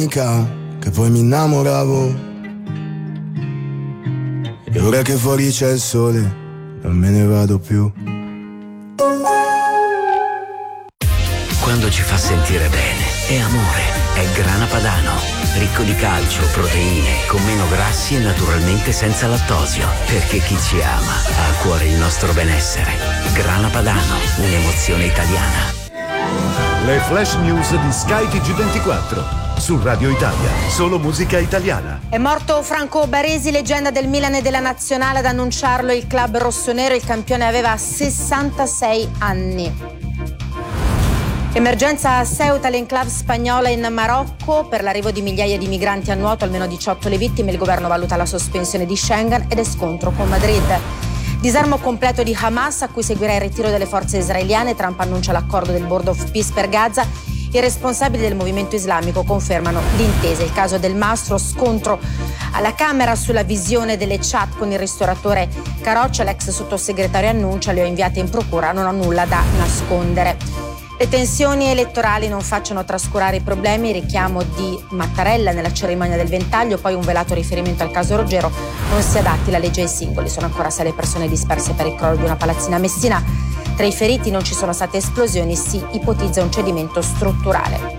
Che poi mi innamoravo, e ora che fuori c'è il sole non me ne vado più. Quando ci fa sentire bene è amore, è Grana Padano, ricco di calcio, proteine, con meno grassi e naturalmente senza lattosio, perché chi ci ama ha a cuore il nostro benessere. Grana Padano, un'emozione italiana. Le flash news di Sky TG24 su Radio Italia, solo musica italiana. È morto Franco Baresi, leggenda del Milan e della Nazionale. Ad annunciarlo il club rossonero, il campione aveva 66 anni. Emergenza a Ceuta, l'enclave spagnola in Marocco. Per l'arrivo di migliaia di migranti a nuoto, almeno 18 le vittime. Il governo valuta la sospensione di Schengen ed è scontro con Madrid. Disarmo completo di Hamas, a cui seguirà il ritiro delle forze israeliane. Trump annuncia l'accordo del Board of Peace per Gaza. I responsabili del movimento islamico confermano l'intesa. Il caso del Mastro, scontro alla Camera sulla visione delle chat con il ristoratore Caroccia. L'ex sottosegretario annuncia: le ho inviate in procura, non ho nulla da nascondere. Le tensioni elettorali non facciano trascurare i problemi, il richiamo di Mattarella nella cerimonia del ventaglio, poi un velato riferimento al caso Ruggero. Non si adatti la legge ai singoli, sono ancora 6 le persone disperse per il crollo di una palazzina a Messina. Tra i feriti non ci sono state esplosioni, si ipotizza un cedimento strutturale.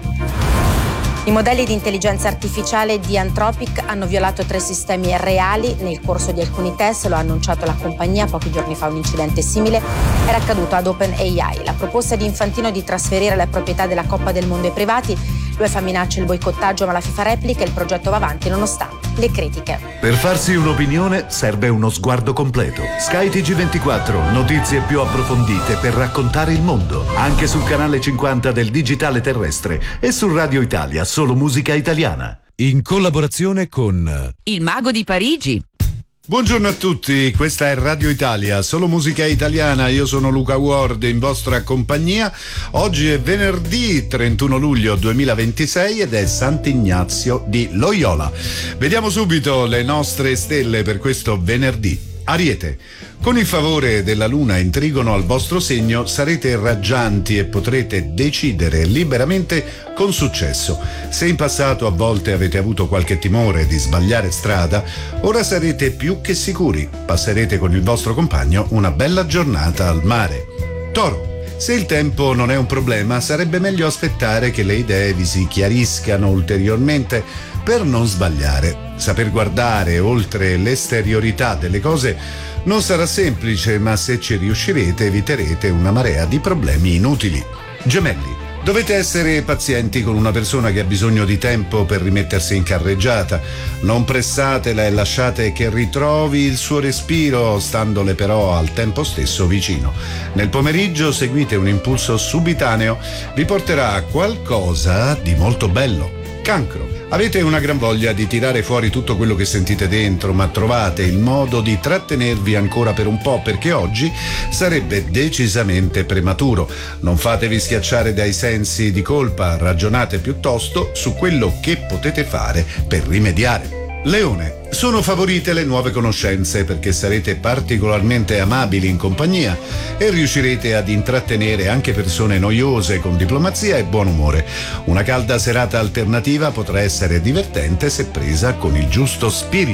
I modelli di intelligenza artificiale di Anthropic hanno violato 3 sistemi reali nel corso di alcuni test, lo ha annunciato la compagnia. Pochi giorni fa un incidente simile era accaduto ad OpenAI. La proposta di Infantino di trasferire la proprietà della Coppa del Mondo ai privati, l'UEFA minaccia il boicottaggio ma la FIFA replica, il progetto va avanti nonostante le critiche. Per farsi un'opinione serve uno sguardo completo. Sky TG24, notizie più approfondite per raccontare il mondo, anche sul canale 50 del digitale terrestre e su Radio Italia, solo musica italiana. In collaborazione con Il Mago di Parigi. Buongiorno a tutti, questa è Radio Italia, solo musica italiana. Io sono Luca Ward in vostra compagnia. Oggi è venerdì 31 luglio 2026 ed è Sant'Ignazio di Loyola. Vediamo subito le nostre stelle per questo venerdì. Ariete, con il favore della luna in trigono al vostro segno sarete raggianti e potrete decidere liberamente con successo. Se in passato a volte avete avuto qualche timore di sbagliare strada, ora sarete più che sicuri. Passerete con il vostro compagno una bella giornata al mare. Toro, se il tempo non è un problema, sarebbe meglio aspettare che le idee vi si chiariscano ulteriormente per non sbagliare. Saper guardare oltre l'esteriorità delle cose non sarà semplice, ma se ci riuscirete eviterete una marea di problemi inutili. Gemelli, dovete essere pazienti con una persona che ha bisogno di tempo per rimettersi in carreggiata. Non pressatela e lasciate che ritrovi il suo respiro, standole però al tempo stesso vicino. Nel pomeriggio seguite un impulso subitaneo, vi porterà a qualcosa di molto bello. Cancro, avete una gran voglia di tirare fuori tutto quello che sentite dentro, ma trovate il modo di trattenervi ancora per un po', perché oggi sarebbe decisamente prematuro. Non fatevi schiacciare dai sensi di colpa, ragionate piuttosto su quello che potete fare per rimediare. Leone, sono favorite le nuove conoscenze perché sarete particolarmente amabili in compagnia e riuscirete ad intrattenere anche persone noiose con diplomazia e buon umore. Una calda serata alternativa potrà essere divertente se presa con il giusto spirito.